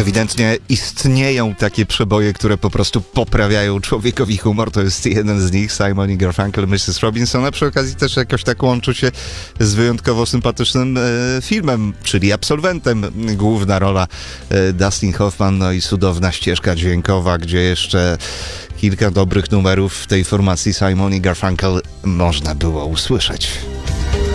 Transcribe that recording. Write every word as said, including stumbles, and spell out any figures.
Ewidentnie istnieją takie przeboje, które po prostu poprawiają człowiekowi humor. To jest jeden z nich, Simon i Garfunkel, missus Robinson, a przy okazji też jakoś tak łączy się z wyjątkowo sympatycznym e, filmem, czyli Absolwentem. Główna rola e, Dustin Hoffman, no i cudowna ścieżka dźwiękowa, gdzie jeszcze kilka dobrych numerów w tej formacji Simon i Garfunkel można było usłyszeć.